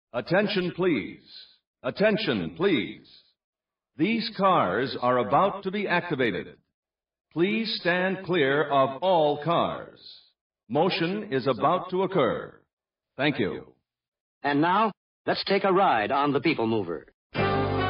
Attention, please. Attention, please. These cars are about to be activated. Please stand clear of all cars. Motion is about to occur. Thank you. And now, let's take a ride on the People Mover.